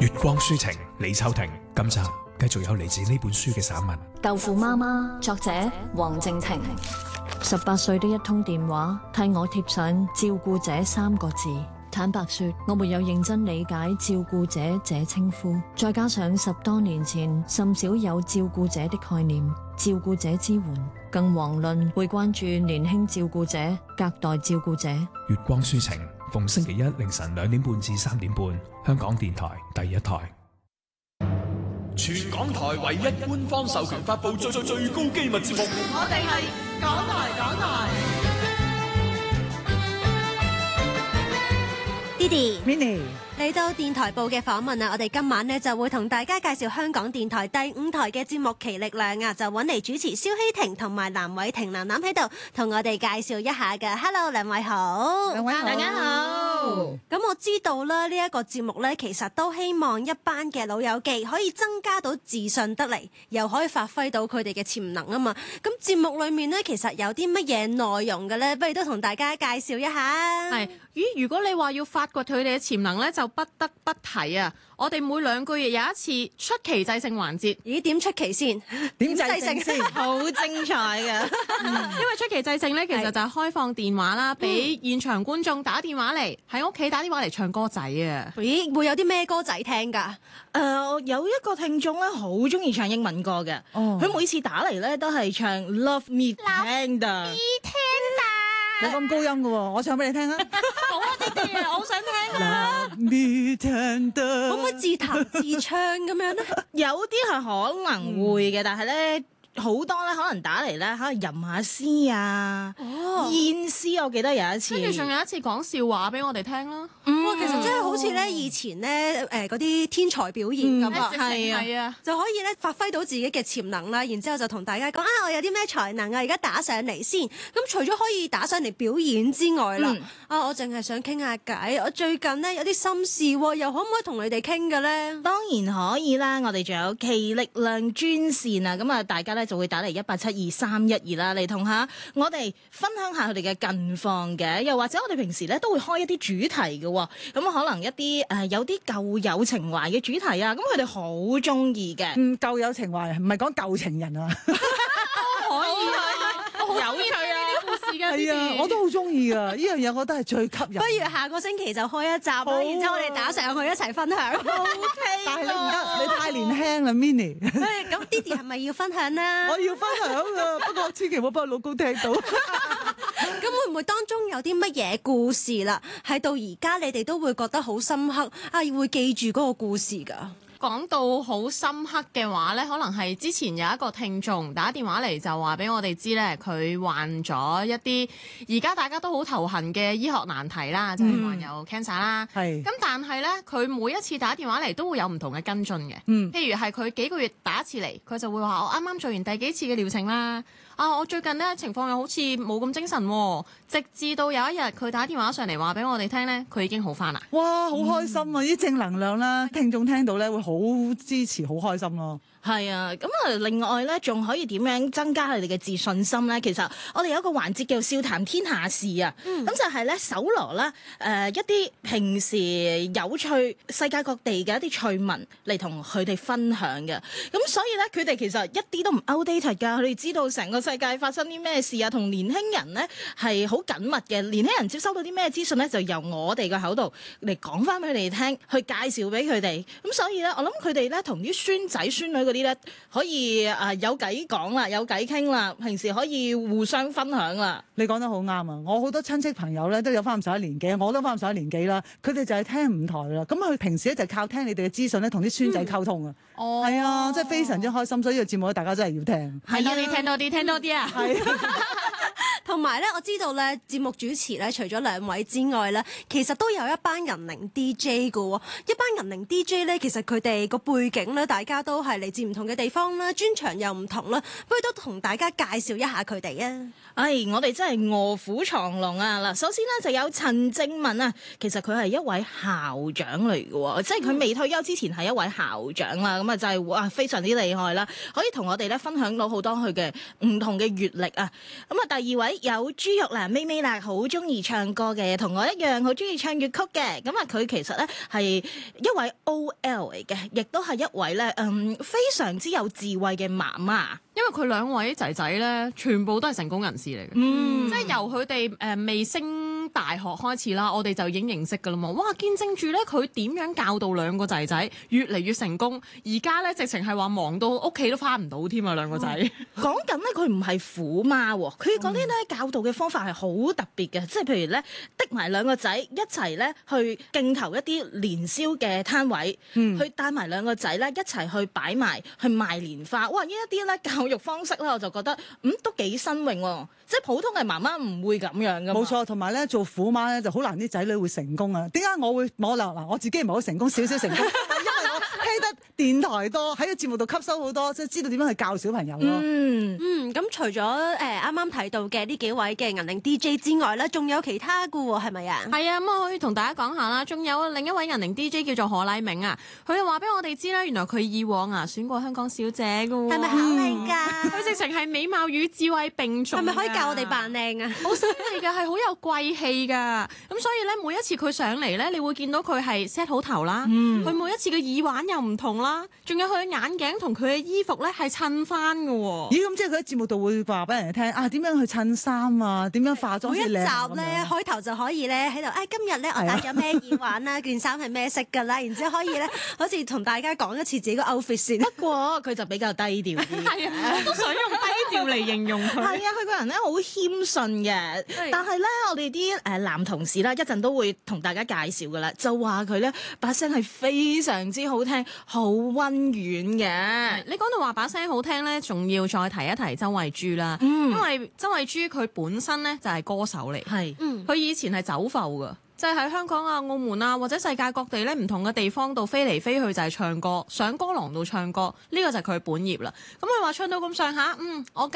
月光書情，李秋婷。今集繼續有嚟自呢本書嘅散文《 豆腐媽媽》，作者黃靜婷。18歲的一通電話，替我貼上照顧者3個字。坦白說，我沒有認真理解照顧者這稱呼，再加上10多年前甚少有照顧者的概念，照顧者支援，更遑論會關注年輕照顧者、隔代照顧者。 月光書情，逢星期一凌晨2點半至3點半，香港電台第一台。 全港台唯一官方授權發布最高機密節目， 我哋係港台。 Didi Minnie 嚟到電台部嘅訪問啊，我哋今晚呢就會同大家介紹香港電台第5台嘅節目《奇力量》啊，就揾嚟主持蕭希婷同埋藍偉婷藍藍喺度同我哋介紹一下嘅。Hello， 兩位好， 大家好。 咁我知道啦，呢一個節目呢，其實都希望一班嘅老友記可以增加到自信得嚟，又可以發揮到佢哋嘅潛能啊嘛。咁節目裏面呢，其實有啲乜嘢內容嘅呢？不如都同大家介紹一下。 係，如果你話要發掘佢哋嘅潛能呢，就不得不提啊！我哋每2個月有一次出奇制勝環節。 咦？點出奇先？ 點制勝先？好精彩嘅。 因為出奇制勝呢，其實就係開放電話啦，俾現場觀眾打電話嚟，喺屋企打電話嚟唱歌仔啊！ 咦？會有啲咩歌仔聽㗎？ 有一個聽眾咧，好中意唱英文歌嘅。佢每次打嚟咧，都係唱 Love Me Tender。冇咁高音嘅喎，我唱俾你聽啊！ 好啊，啲我好想聽啊 Love Me Tender。 可唔可以自彈自唱咁樣咧？ 有啲係可能會嘅，但係咧好多咧可能打嚟咧，可能吟下詩啊，燕詩。我記得有一次， 跟住仲有一次講笑話俾我哋聽啦。 哇，其實真係好似咧以前咧嗰啲天才表演咁啊， 係啊， 就可以咧發揮到自己嘅潛能啦。然之後就同大家講啊，我有啲咩才能啊，而家打上嚟先。咁除咗可以打上嚟表演之外啦，我淨係想傾下偈。我最近呢有啲心事喎，又可唔可以同你哋傾嘅咧？ 當然可以啦，我哋仲有奇力量專線啊，咁啊大家咧就會打嚟187231啦，嚟同下我哋分享下佢哋嘅近況嘅，又或者我哋平時咧都會開一啲主題嘅。咁可能一啲有啲舊有情懷嘅主題啊，咁佢哋好中意嘅。 舊有情懷唔係講舊情人啊， 可以啊，有趣啊呢啲故事嘅。 係啊，我都好中意啊！呢樣嘢我覺得係最吸引。 不如下個星期就開一集啦，然之後我哋打上去一齊分享。 OK， 但係你唔得，你太年輕啦，Minnie。 咁 Didi 係咪要分享啦？ 我要分享啊，不過千祈唔好俾我老公聽到。 咁會唔會當中有啲乜嘢故事啦？係到而家你哋都會覺得好深刻啊，會記住嗰個故事㗎。 講到好深刻嘅話呢，可能係之前有一個聽眾打電話嚟就話俾我哋知呢，佢患咗一啲而家大家都好頭痕嘅醫學難題啦，就係患有 cancer 啦。 係。 咁但係呢，佢每一次打電話嚟都會有唔同嘅跟進嘅。譬如係佢幾個月打一次嚟，佢就會話我啱啱做完第幾次嘅療程啦。我最近呢情況又好似冇咁精神喎，直至到有一日佢打電話上嚟話俾我哋聽呢，佢已經好返啦。 哇，好開心啊！呢啲正能量啦，聽眾聽到咧會好支持，好開心咯。 係啊，咁啊，另外咧，仲可以點樣增加佢哋嘅自信心咧？其實我哋有一個環節叫笑談天下事啊，咁就係咧搜羅啦，一啲平時有趣世界各地嘅一啲趣聞嚟同佢哋分享嘅。咁所以咧，佢哋其實一啲都唔 outdated 㗎，佢哋知道成個世界發生啲咩事啊，同年輕人咧係好緊密嘅。年輕人接收到啲咩資訊咧，就由我哋嘅口度嚟講翻俾佢哋聽，去介紹俾佢哋。咁所以咧，我諗佢哋咧同啲孫仔孫女嗰啲咧可以有偈講啦，有偈傾啦，平時可以互相分享啦。 你講得好啱啊！我好多親戚朋友咧都有翻咁上下年紀，我都翻咁上下年紀啦。佢哋就係聽5台啦。咁佢平時咧就靠聽你哋嘅資訊咧，同啲孫仔溝通啊。係啊，即係非常之開心。所以呢個節目咧，大家真係要聽。 係啊，你聽多啲，聽多啲啊！ 係。 同埋咧，我知道咧，節目主持咧，除咗2位之外咧，其實都有一班銀齡 DJ 嘅喎。一班銀齡 DJ 咧，其實佢哋個背景咧，大家都係嚟自唔同嘅地方啦，專長又唔同啦。不如都同大家介紹一下佢哋啊！ 我哋真係臥虎藏龍啊！嗱，首先咧就有陳正文啊，其實佢係一位校長嚟嘅喎，即係佢未退休之前係一位校長啦。咁啊就係哇非常之厲害啦，可以同我哋咧分享到好多佢嘅唔同嘅閲歷啊。咁啊第2位有豬肉啦，咪咪啦，好中意唱歌嘅，同我一樣好中意唱粵曲嘅。咁啊，佢其實咧係一位 OL 嚟嘅，亦都係一位咧非常之有智慧嘅媽媽。 因為佢兩位仔仔咧，全部都係成功人士嚟嘅，即係由佢哋未升大學開始啦，我哋就已經認識㗎啦嘛。哇！見證住咧佢點樣教導兩個仔仔越嚟越成功，而家咧直情係話忙到屋企都返唔到添啊！兩個仔講緊咧，佢唔係虎媽喎，佢嗰啲咧教導嘅方法係好特別嘅，即係譬如咧，滴埋兩個仔一齊咧去競投一啲年宵嘅攤位，去帶埋兩個仔咧一齊去擺埋去賣蓮花。哇！呢一啲咧教育方式咧，我就覺得都幾新穎喎，即係普通嘅媽媽唔會咁樣噶嘛。 冇錯，同埋咧做虎媽咧就好難啲仔女會成功啊！點解我會我自己唔係好成功，少少成功，因為我聽得電台多，喺個節目度吸收好多，即係知道點樣去教小朋友咯。 咁除咗啱啱提到嘅呢幾位嘅銀齡 DJ 之外咧，仲有其他嘅喎，係咪啊？ 係啊，咁我可以同大家講下啦。仲有另一位銀齡 DJ 叫做何麗明啊，佢就話俾我哋知啦，原來佢以往選過香港小姐嘅喎， 係咪好靚㗎？ 佢直情係美貌與智慧並重，係咪可以教我哋扮靚啊？ 好犀利㗎，係好有貴氣㗎。咁所以咧，每一次佢上嚟咧，你會見到佢係 set 好頭啦，佢每一次嘅耳環又唔同啦，仲有佢嘅眼鏡同佢嘅衣服咧係襯翻㗎喎。 咦，咁即係佢喺節目度會話俾人哋聽啊，點樣去襯衫啊，點樣化妝先靚。 每一集咧開頭就可以咧喺度，今日咧我戴咗咩耳環啦，件衫係咩色㗎啦，然之後可以咧好似同大家講一次自己個 outfit 先。 不過佢就比較低調啲。 係啊，我都想用低調嚟形容佢。 係啊，佢個人咧好謙遜嘅，但係咧我哋啲男同事啦，一陣都會同大家介紹㗎啦，就話佢咧把聲係非常之好聽，好溫婉嘅。 你講到話把聲好聽咧，仲要再提一提周慧珠啦，因為周慧珠佢本身咧就係歌手嚟，佢以前係走埠㗎。即係喺香港啊、澳門啊，或者世界各地咧唔同嘅地方度飛嚟飛去，就係唱歌，上歌廊度唱歌，呢個就係佢本業啦。咁佢話唱到咁上下，我